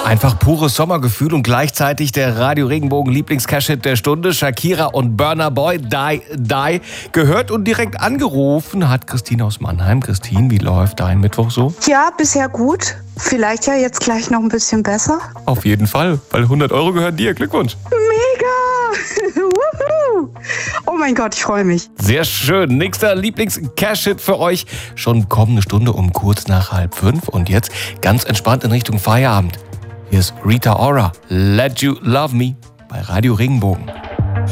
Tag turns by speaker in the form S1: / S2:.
S1: Einfach pures Sommergefühl und gleichzeitig der Radio Regenbogen Lieblings-Cash-Hit der Stunde. Shakira und Burna Boy, Die, Die. Gehört und direkt angerufen hat Christine aus Mannheim. Christine, wie läuft dein Mittwoch so?
S2: Ja, bisher gut. Vielleicht ja jetzt gleich noch ein bisschen besser.
S1: Auf jeden Fall, weil 100 € gehören dir. Glückwunsch.
S2: Mega! Wuhu! Oh mein Gott, ich freue mich.
S1: Sehr schön. Nächster Lieblings-Cash-Hit für euch. Schon kommende Stunde um kurz nach 4:30. Und jetzt ganz entspannt in Richtung Feierabend. Hier ist Rita Ora, Let You Love Me bei Radio Regenbogen.